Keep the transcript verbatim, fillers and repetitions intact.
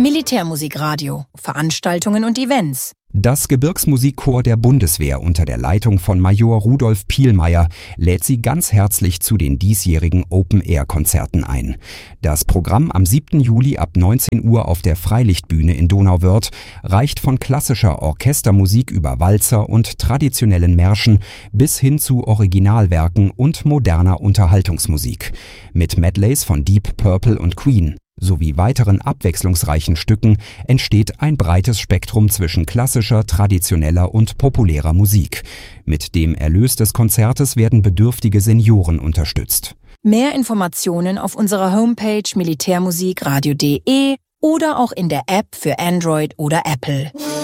Militärmusikradio, Veranstaltungen und Events. Das Gebirgsmusikchor der Bundeswehr unter der Leitung von Major Rudolf Pielmeier lädt Sie ganz herzlich zu den diesjährigen Open-Air-Konzerten ein. Das Programm am siebten Juli ab neunzehn Uhr auf der Freilichtbühne in Donauwörth reicht von klassischer Orchestermusik über Walzer und traditionellen Märschen bis hin zu Originalwerken und moderner Unterhaltungsmusik. Mit Medleys von Deep Purple und Queen sowie weiteren abwechslungsreichen Stücken entsteht ein breites Spektrum zwischen klassischer, traditioneller und populärer Musik. Mit dem Erlös des Konzertes werden bedürftige Senioren unterstützt. Mehr Informationen auf unserer Homepage militärmusikradio punkt de oder auch in der App für Android oder Apple.